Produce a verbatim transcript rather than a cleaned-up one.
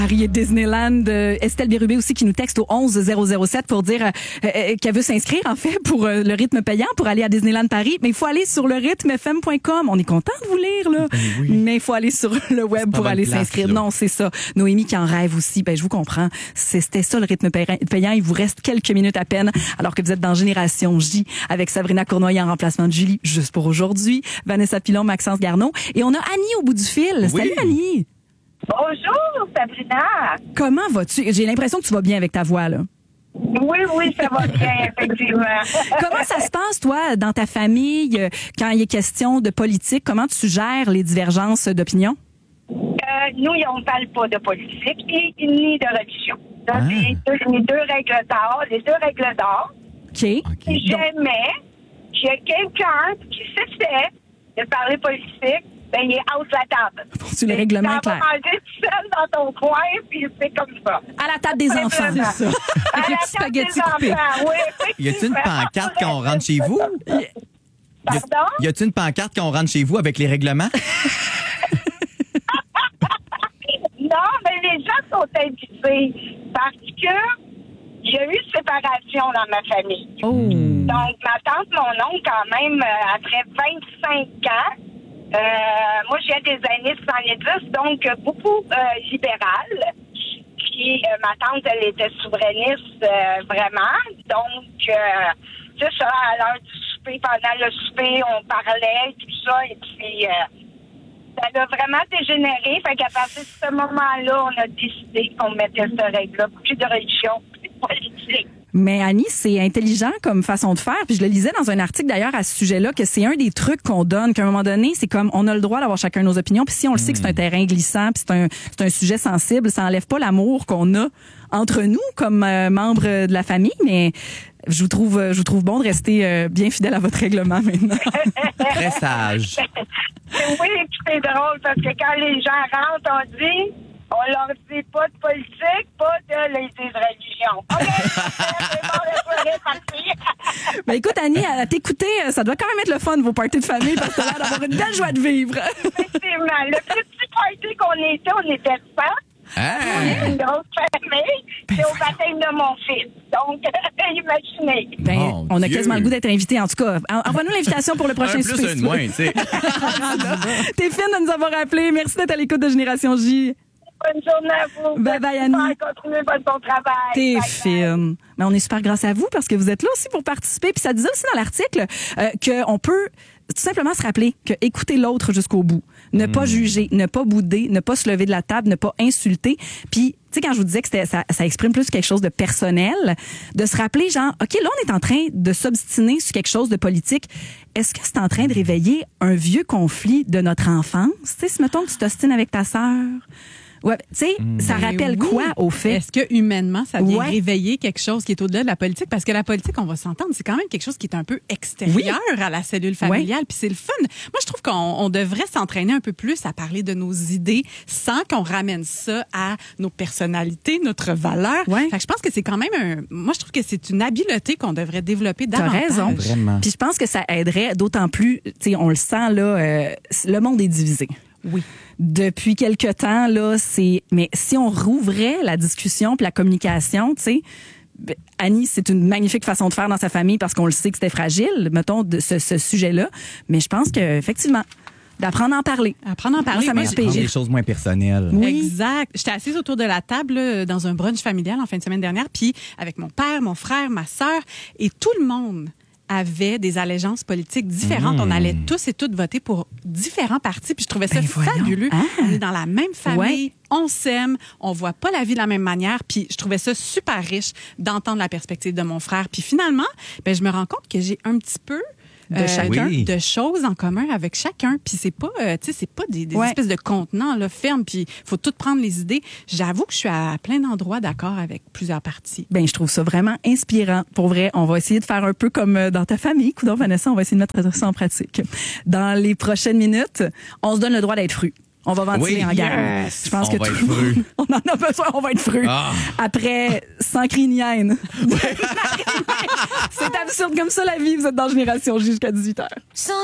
Paris et Disneyland. Euh, Estelle Bérubé aussi qui nous texte au onze zéro zéro sept pour dire euh, euh, qu'elle veut s'inscrire en fait pour euh, le rythme payant pour aller à Disneyland Paris. Mais il faut aller sur le rythme f m point com. On est content de vous lire là, Ben oui. mais il faut aller sur le web pas pour bonne aller place, s'inscrire. là. Non, c'est ça. Noémie qui en rêve aussi. Ben je vous comprends. C'était ça le rythme payant. Il vous reste quelques minutes à peine alors que vous êtes dans Génération J avec Sabrina Cournoyer en remplacement de Julie juste pour aujourd'hui. Vanessa Pilon, Maxence Garneau et on a Annie au bout du fil. Oui. Salut Annie. Bonjour, Sabrina. Comment vas-tu? J'ai l'impression que tu vas bien avec ta voix, là. Oui, oui, ça va bien, effectivement. Comment ça se passe, toi, dans ta famille, euh, quand il est question de politique? Comment tu gères les divergences d'opinion? Euh, nous, on ne parle pas de politique et ni de religion. Donc, Ah. les, deux, les deux règles d'or, les deux règles d'or. OK. OK. Si jamais il y a quelqu'un qui s'essaie de parler politique, ben, il est out de la table. C'est le règlement Tu vas clair. manger tout seul dans ton coin, puis c'est comme ça. À la table des enfants. C'est ça. À Avec la le table spaghetti des coupé. enfants, oui, Y a-t-il une effectivement. pancarte quand on rentre chez vous? Y Pardon? y a-t-il une pancarte quand on rentre chez vous avec les règlements? Non, mais les gens sont invités parce que il y a eu séparation dans ma famille. Oh. Donc, ma tante, mon oncle, quand même, euh, après vingt-cinq ans, euh, moi, j'ai des années soixante-dix, donc euh, beaucoup euh, libérales. Puis, euh, ma tante, elle était souverainiste, euh, vraiment. Donc, euh, c'est ça, à l'heure du souper, pendant le souper, on parlait, tout ça, et puis... Euh, ça a vraiment dégénéré. Fait qu'à partir de ce moment-là, on a décidé qu'on mettait cette règle-là. Plus de religion, plus de politique. Mais Annie, c'est intelligent comme façon de faire. Puis je le lisais dans un article d'ailleurs à ce sujet-là que c'est un des trucs qu'on donne, qu'à un moment donné, c'est comme on a le droit d'avoir chacun nos opinions. Puis si on le sait que c'est un terrain glissant, puis c'est un, c'est un sujet sensible, ça enlève pas l'amour qu'on a entre nous comme euh, membres de la famille. Mais je vous trouve, je vous trouve bon de rester euh, bien fidèle à votre règlement maintenant. Très sage. Oui, puis c'est drôle parce que quand les gens rentrent, on dit, on leur dit pas de politique, pas de les des religions. OK? C'est bon, la soirée est partie. Ben écoute Annie, à t'écouter, ça doit quand même être le fun vos parties de famille parce que t'as l'air d'avoir une belle joie de vivre. Effectivement. Le petit party qu'on était, on était cent. Ah! Une grosse famille. C'est au baptême de mon fils. Donc, imaginez. Ben, Mon on a Dieu. quasiment le goût d'être invité. En tout cas, en- envoie-nous l'invitation pour le prochain Un souper. plus, un de moins, tu sais. T'es fine de nous avoir appelés. Merci d'être à l'écoute de Génération J. Bonne journée à vous. Bye bye, Annie. Continuez votre bon travail. T'es Bye bye. fine. Mais on est super grâce à vous parce que vous êtes là aussi pour participer. Puis ça disait aussi dans l'article euh, qu'on peut tout simplement se rappeler que écouter l'autre jusqu'au bout, ne pas juger, ne pas bouder, ne pas se lever de la table, ne pas insulter. Puis, tu sais, quand je vous disais que c'était, ça, ça exprime plus quelque chose de personnel, de se rappeler, genre, OK, là, on est en train de s'obstiner sur quelque chose de politique. Est-ce que c'est en train de réveiller un vieux conflit de notre enfance? Tu sais, si, mettons, que tu t'ostines avec ta sœur. Ouais, tu sais, ça Ben rappelle oui. quoi, au fait? Est-ce que humainement, ça vient Ouais. réveiller quelque chose qui est au-delà de la politique? Parce que la politique, on va s'entendre, c'est quand même quelque chose qui est un peu extérieur à la cellule familiale. Puis c'est le fun. Moi, je trouve qu'on on devrait s'entraîner un peu plus à parler de nos idées sans qu'on ramène ça à nos personnalités, notre valeur. Ouais. Fait que je pense que c'est quand même un... Moi, je trouve que c'est une habileté qu'on devrait développer T'as davantage. raison. Vraiment. Puis je pense que ça aiderait d'autant plus, tu sais, on le sent là, euh, le monde est divisé. Oui. Depuis quelque temps là, c'est mais si on rouvrait la discussion puis la communication, tu sais, ben, Annie, c'est une magnifique façon de faire dans sa famille parce qu'on le sait que c'était fragile, mettons de ce, ce sujet-là, mais je pense que effectivement d'apprendre à en parler. Apprendre à en parler. Moi, ça Moi, m'inspire. Prendre des choses moins personnelles. Oui. Exact. J'étais assise autour de la table là, dans un brunch familial en fin de semaine dernière, puis avec mon père, mon frère, ma sœur, et tout le monde avait des allégeances politiques différentes. Mmh. On allait tous et toutes voter pour différents partis, puis je trouvais ça Ben voyons. fabuleux. Ah. On est dans la même famille, Ouais. on s'aime, on voit pas la vie de la même manière, puis je trouvais ça super riche d'entendre la perspective de mon frère. Puis finalement, ben je me rends compte que j'ai un petit peu De chacun. Oui. de choses en commun avec chacun, puis c'est pas euh, tu sais c'est pas des, des Ouais. espèces de contenants là fermes, puis faut tout prendre les idées. J'avoue que je suis à plein d'endroits d'accord avec plusieurs partis. Ben je trouve ça vraiment inspirant. Pour vrai, on va essayer de faire un peu comme euh, dans ta famille, coudonc Vanessa, on va essayer de mettre ça en pratique. Dans les prochaines minutes, on se donne le droit d'être fru. On va ventiler Oui. en gang. Yes. Je pense On que va tout être le monde- fru. on en a besoin, on va être fru. Ah. Après, sans cri ni haine. C'est absurde comme ça la vie, vous êtes dans Génération J jusqu'à dix-huit heures.